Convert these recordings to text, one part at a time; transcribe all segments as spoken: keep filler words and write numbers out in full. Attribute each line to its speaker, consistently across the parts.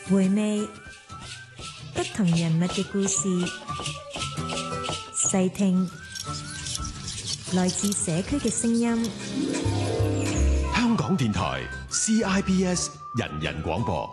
Speaker 1: 回味不同人物嘅故事，細聽來自社區嘅聲音。
Speaker 2: 香港電台 C I B S 人人廣播。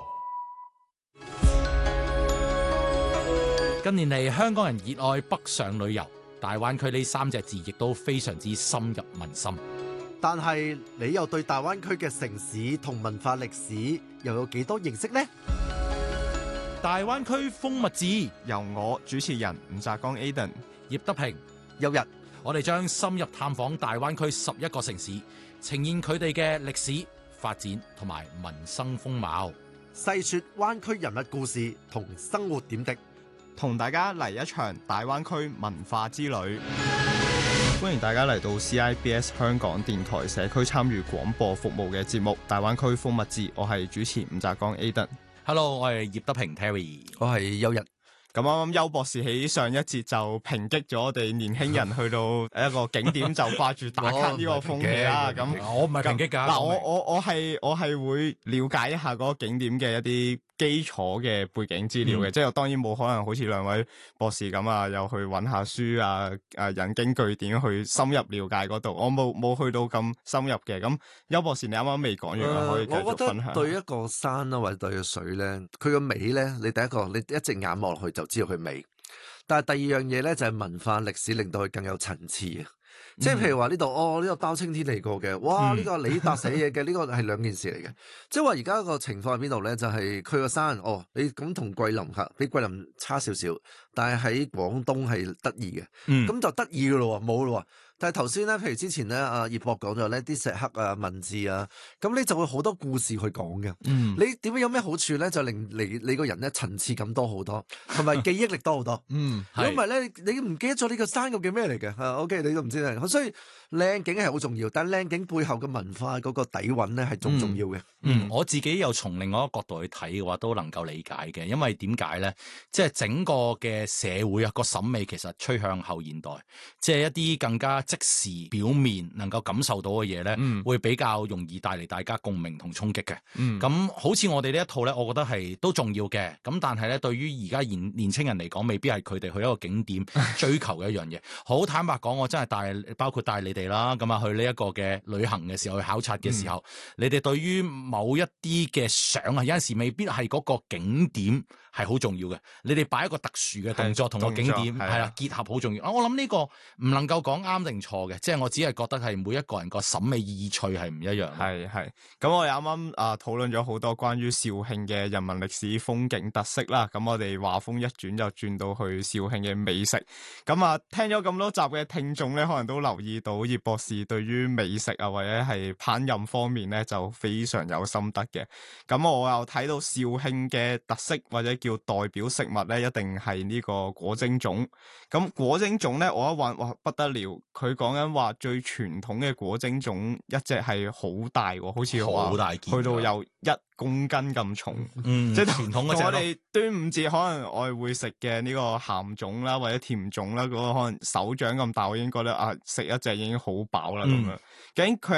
Speaker 3: 近年嚟，香港人熱愛北上旅遊，大灣區呢三隻字亦都非常之深入民心。
Speaker 4: 但係你又對大灣區嘅城市同文化歷史又有幾多認識呢？
Speaker 3: 大灣區風物誌
Speaker 5: 由我主持人吳澤剛 Aden、
Speaker 3: 葉德平、
Speaker 4: 有日，
Speaker 3: 我哋將深入探訪大灣區十一個城市，呈現佢哋嘅歷史發展同埋民生風貌，
Speaker 4: 細說灣區人物故事同生活點滴，
Speaker 5: 同大家嚟一場大灣區文化之旅。歡迎大家嚟到 C I B S 香港電台社區參與廣播服務嘅節目《大灣區風物誌》，我係主持吳澤剛 Aden。
Speaker 3: Hello， 我係葉德平 Terry，
Speaker 4: 我係有日。
Speaker 5: 咁啱啱邱博士喺上一節就抨擊咗我哋年輕人去到一個景點就掛住打卡呢個風氣啦。咁
Speaker 3: 我唔係抨擊㗎。
Speaker 5: 嗱，我我我係我係會了解一下嗰個景點嘅一啲基礎嘅背景資料嘅，嗯、即係我當然冇可能好似兩位博士咁啊，又去揾下書啊，誒引經據典去深入了解嗰度。我冇冇去到咁深入嘅。咁邱博士你啱啱未講完，呃、可以繼續分享。
Speaker 6: 我覺得對一個山啊或者對個水咧，佢個美咧，你第一個你一隻眼望落去就知道佢美。但係第二樣嘢咧就係文化歷史令到佢更有層次啊！即係譬如話呢度，哦呢個包青天嚟過嘅，哇呢個李達寫嘢嘅，呢個係兩件事嚟嘅。即係話而家個情況喺邊度咧？就係佢個山，哦你咁同桂林吓，比桂林差少少，但係喺廣東係得意嘅，咁、嗯、就得意噶咯，冇咯。但係頭先咧，譬如之前咧，阿葉博講咗咧，啲石刻啊、文字啊，咁你就會好多故事去講嘅。嗯、你點樣有咩好處咧？就令你你個人咧層次感多好多，同埋記憶力多好多。嗯，如果唔係咧，你唔記得咗呢個山究竟咩嚟嘅？啊 ，OK， 你都唔知咧。所以靚景係好重要，但係靚景背後嘅文化嗰個底蘊咧係仲重要嘅。
Speaker 3: 嗯，嗯我自己又從另外一個角度去睇嘅話，都能夠理解嘅。因為點解咧？即係整個嘅社會啊，個審美其實趨向後現代，即係一啲更加即時表面能夠感受到嘅嘢咧，嗯、會比較容易帶嚟大家共鳴同衝擊嘅。咁、嗯、好似我哋呢一套咧，我覺得係都重要嘅。咁但係咧，對於而家年年青人嚟講，未必係佢哋去一個景點追求嘅一樣嘢。好坦白講，我真係帶包括帶你哋啦，咁啊去呢一個嘅旅行嘅時候，去考察嘅時候，嗯、你哋對於某一啲嘅相啊，有陣時未必係嗰個景點係好重要嘅。你哋擺一個特殊嘅動作同個景點係啦結合好重要。我諗呢個唔能夠講啱定錯嘅。即係我只係覺得係每一個人個審美意趣係唔一樣。
Speaker 5: 係係，咁我哋啱啱啊討論咗好多關於肇慶嘅人文歷史風景特色啦。咁我哋話風一轉就轉到去肇慶嘅美食。咁啊，聽咗咁多集嘅聽眾咧，可能都留意到葉博士對於美食啊或者係烹飪方面咧就非常有心得嘅。咁我又睇到肇慶嘅特色或者叫代表食物咧，一定係呢個果蒸粽。咁果蒸粽咧，我一話哇不得了，佢講緊話最傳統嘅果蒸粽一隻係好大喎，好似好大件，去到有一公斤咁重，嗯、即係傳統嗰隻。我哋端午節可能我哋會食嘅呢個鹹粽啦，或者甜粽啦，嗰、嗰個可能手掌咁大，我已經覺得啊食一隻已經好飽啦咁樣。究竟佢